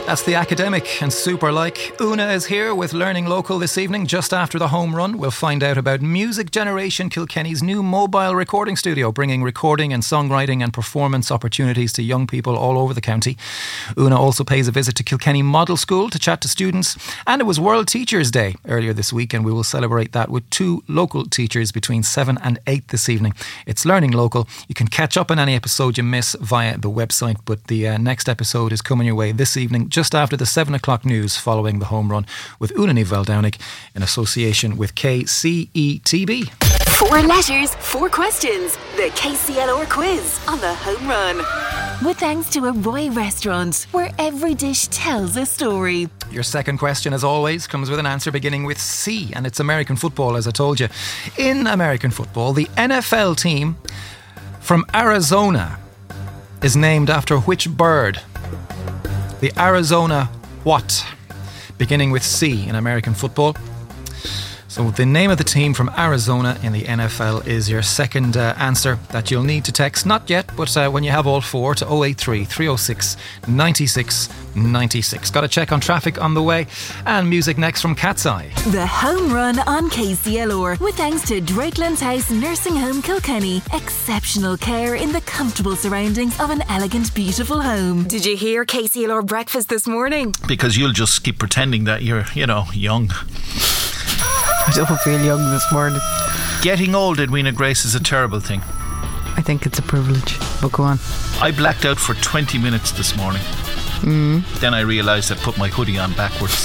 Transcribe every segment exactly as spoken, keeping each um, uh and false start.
That's the academic and super like. Una is here with Learning Local this evening. Just after the home run, we'll find out about Music Generation Kilkenny's new mobile recording studio, bringing recording and songwriting and performance opportunities to young people all over the county. Una also pays a visit to Kilkenny Model School to chat to students. And it was World Teachers' Day earlier this week, and we will celebrate that with two local teachers between seven and eight this evening. It's Learning Local. You can catch up on any episode you miss via the website, but the uh, next episode is coming your way this evening, just after the seven o'clock news following the home run, with Una Ní Bhealldownic in association with K C E T B. Four letters, four questions. The K C L R quiz on the home run. With thanks to a Roy restaurant, where every dish tells a story. Your second question, as always, comes with an answer beginning with C, and it's American football, as I told you. In American football, the N F L team from Arizona is named after which bird? The Arizona what? Beginning with C in American football. So the name of the team from Arizona in the N F L is your second uh, answer that you'll need to text. Not yet, but uh, when you have all four, to oh eight three, three oh six, nine six nine six. Got to check on traffic on the way. And music next from Cat's Eye. The home run on K C L R, with thanks to Drakelands House Nursing Home Kilkenny. Exceptional care in the comfortable surroundings of an elegant, beautiful home. Did you hear K C L R breakfast this morning? Because you'll just keep pretending that you're, you know, young. I don't feel young this morning. Getting old, Edwina Grace, is a terrible thing. I think it's a privilege, but go on. I blacked out for twenty minutes this morning. Mm. Then I realised I put my hoodie on backwards.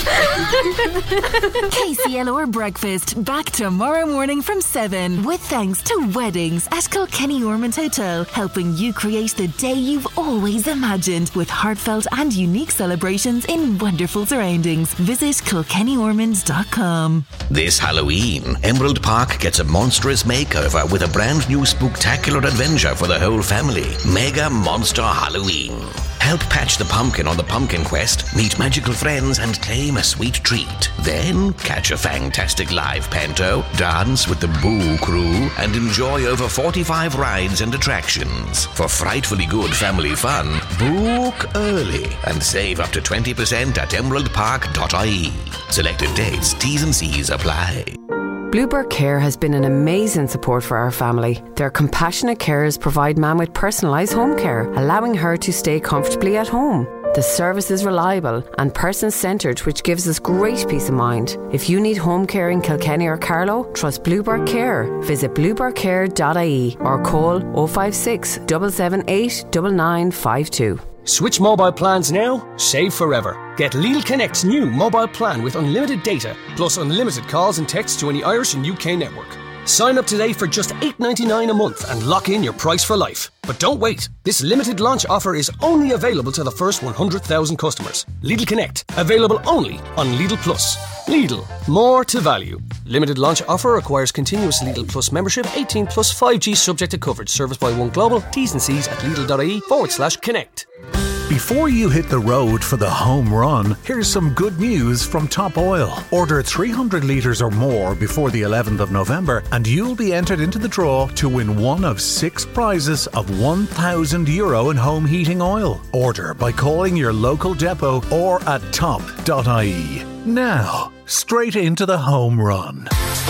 K C L R Breakfast, back tomorrow morning from seven, with thanks to Weddings at Kilkenny Ormond Hotel, helping you create the day you've always imagined, with heartfelt and unique celebrations in wonderful surroundings. Visit kilkenny ormond dot com. This Halloween, Emerald Park gets a monstrous makeover with a brand new spooktacular adventure for the whole family. Mega Monster Halloween. Help patch the pumpkin on the pumpkin quest, meet magical friends and claim a sweet treat. Then catch a fantastic live panto, dance with the Boo Crew, and enjoy over forty-five rides and attractions. For frightfully good family fun, book early and save up to twenty percent at emerald park dot I E. Selected dates, T's and C's apply. Bluebird Care has been an amazing support for our family. Their compassionate carers provide Mam with personalised home care, allowing her to stay comfortably at home. The service is reliable and person-centred, which gives us great peace of mind. If you need home care in Kilkenny or Carlow, trust Bluebird Care. Visit bluebird care dot I E or call oh five six, seven seven eight, nine nine five two. Switch mobile plans now, save forever. Get Lidl Connect's new mobile plan with unlimited data, plus unlimited calls and texts to any Irish and U K network. Sign up today for just eight ninety-nine a month and lock in your price for life. But don't wait. This limited launch offer is only available to the first one hundred thousand customers. Lidl Connect, available only on Lidl Plus. Lidl, more to value. Limited launch offer requires continuous Lidl Plus membership, eighteen plus five G subject to coverage. Serviced by One Global. T's and C's at lidl.ie forward slash connect. Before you hit the road for the home run, here's some good news from Top Oil. Order three hundred litres or more before the eleventh of November and you'll be entered into the draw to win one of six prizes of one thousand euro in home heating oil. Order by calling your local depot or at top dot I E. Now, straight into the home run.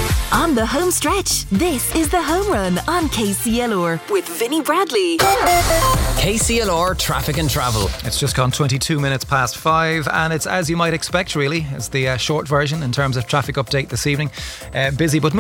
On the home stretch, this is the home run on K C L R with Vinnie Bradley. K C L R Traffic and Travel. It's just gone twenty-two minutes past five, and it's as you might expect, really. It's the uh, short version in terms of traffic update this evening. Uh, busy, but